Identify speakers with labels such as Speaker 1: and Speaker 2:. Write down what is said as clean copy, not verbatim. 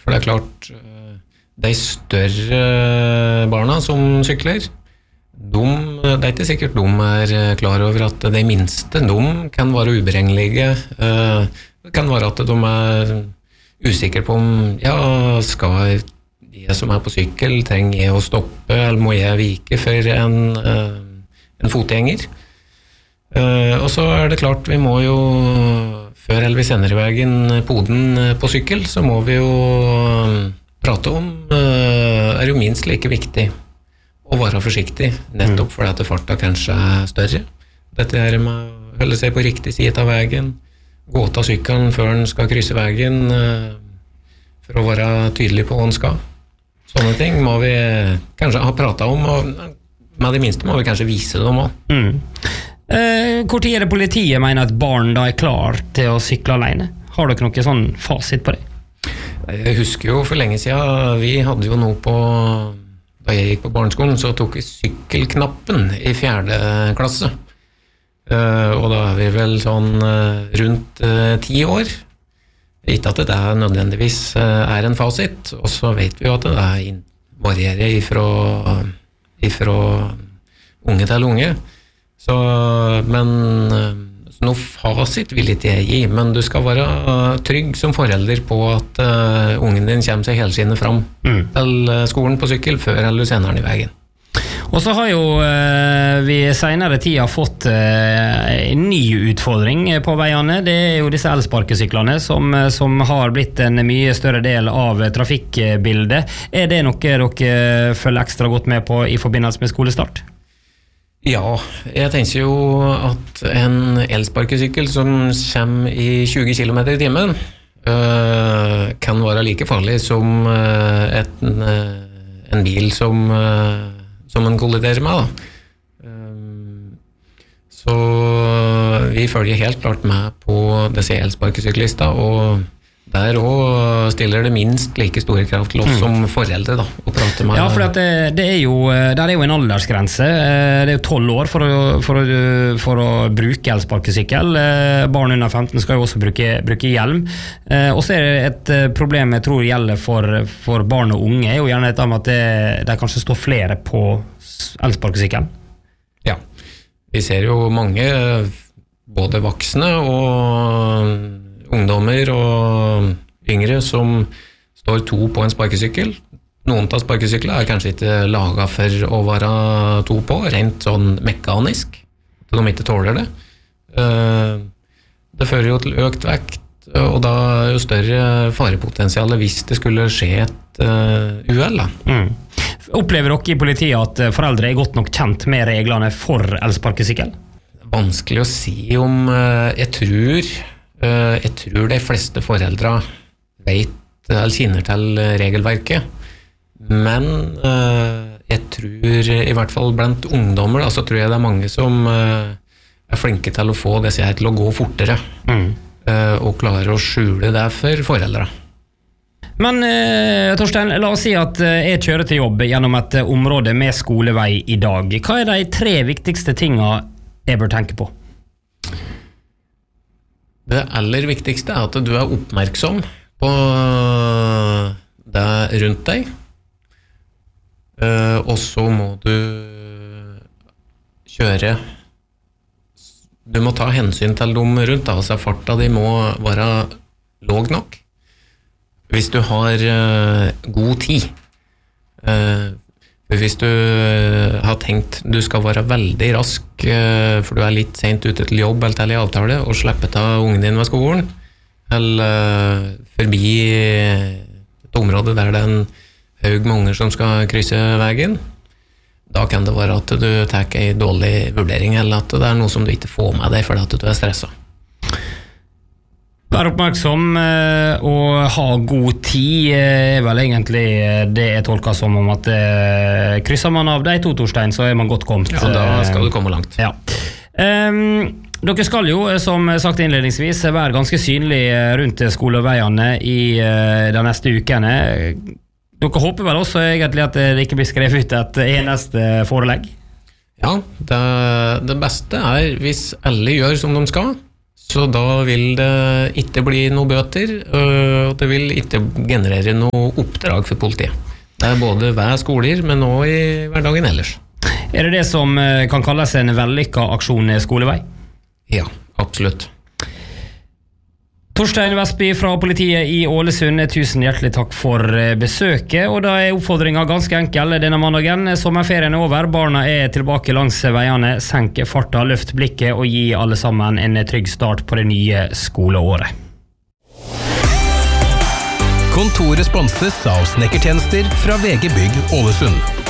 Speaker 1: For det klart, de større barna som sykler, det ikke sikkert de klar over at de minste, de kan være uberegnelige. Det kan være at de usikre på om, skal jeg som på sykkel, trenger jeg å stoppe, eller må jeg vike for en fotgjenger? Og så det klart, vi må jo før eller vi sender i veien poden på sykkel, så må vi jo prate om jo minst like viktig å være forsiktig, nettopp fordi at farta kanskje større. Dette med å holde seg på riktig side av veien, gå til sykkelen før den skal krysse veien, for å være tydelig på hva den skal. Sånne ting må vi kanskje ha pratet om, og med det minste må vi kanskje vise dem også.
Speaker 2: Hvor tid det politiet mener at barn da klar til å sykle alene? Har dere noen sånn fasit på det?
Speaker 1: Jeg husker jo for lenge siden, vi hadde jo noe på, da jeg gikk på barneskolen, så tok vi sykkelknappen i 4. klasse. Og da vi vel sånn rundt 10 år. Ikke at det nødvendigvis en fasit, og så vet vi jo at det varierer ifra unge til unge. Så, men noe fasit vil ikke jeg gi, men du skal være trygg som forelder på at ungen din kommer seg helskinnet fram til skolen på sykkel før eller du sender den i veien.
Speaker 2: Og så har jo vi senere tida fått en ny utfordring på veiene. Det jo disse elsparkesyklene som har blitt en mye større del av trafikkbildet. Det noe dere følger ekstra godt med på i forbindelse med skolestart?
Speaker 1: Ja, jeg tenker jo at en elsparkesykkel som kommer i 20 km i timen kan være like farlig som en bil som en kolliderer med. Så vi følger helt klart med på disse elsparkesyklista, og der også stiller det minst like store krav til oss som foreldre da, å prate med.
Speaker 2: Ja, for at der jo en aldersgrense. Det jo 12 år for å bruke elsparkesykkel. Barn under 15 skal jo også bruke hjelm. Og så det et problem jeg tror gjelder for barn og unge, jo gjerne et med at det kanskje står flere på elsparkesykkel.
Speaker 1: Ja, vi ser jo mange, både voksne og ungdommer og yngre som står 2 på en sparkesykkel. Noen av sparkesykler kanskje ikke laget for å være 2 på, rent sånn mekanisk, at de ikke tåler det. Det fører jo til økt vekt, og da jo større farepotensial hvis det skulle skje et uhell.
Speaker 2: Opplever dere i politiet at foreldre godt nok kjent med reglene for elsparkesykkel?
Speaker 1: Vanskelig å si om. Jeg tror de fleste foreldre vet eller kjenner til regelverket, men jeg tror i hvert fall blant ungdommer så tror jeg det mange som flinke til å få disse her til å gå fortere og klare å skjule det for foreldre.
Speaker 2: Men Torstein, la oss si at jeg kjører til jobb gjennom et område med skolevei i dag. Hva de 3 viktigste tingene jeg bør tenke på?
Speaker 1: Det aller viktigste at du oppmerksom på det rundt deg, og så må du kjøre. Du må ta hensyn til dem rundt, altså farta de må være låg nok. Hvis du har god tid, hvis du har tenkt du skal være veldig rask, for du litt sent ute til jobb eller til i avtale, og slippe ta ungen din ved skolen, eller forbi et område der det en haug med unger som skal krysse veien, da kan det være at du tar en dårlig vurdering, eller at det noe som du ikke får med deg fordi at du stresset.
Speaker 2: Vær oppmerksom og ha god tid vel egentlig det jeg tolker som om at krysser man av de 2, Torstein, så man godt kommet.
Speaker 1: Ja, da skal du komme langt.
Speaker 2: Ja. Dere skal jo, som sagt innledningsvis, være ganske synlig rundt skoleveiene i de neste ukene. Dere håper vel også egentlig at det ikke blir skrevet ut et eneste forelegg?
Speaker 1: Ja, det beste hvis alle gjør som de skal, så da vil det ikke bli noe bøter, og det vil ikke generere noe oppdrag for politiet. Det både ved skoler, men også i hverdagen ellers.
Speaker 2: Det det som kan kalles en vellykket aksjon skolevei?
Speaker 1: Ja, absolutt.
Speaker 2: Torstein Vestby fra politiet i Ålesund, tusen hjertelig takk for besøket, og da oppfordringen ganske enkel denne mandagen. Sommerferien over, barna tilbake langs veiene, senk farta, løft blikket og gi alle sammen en trygg start på det nye skoleåret.
Speaker 3: Kontoret sponses av snekkertjenester fra VG Bygg Ålesund.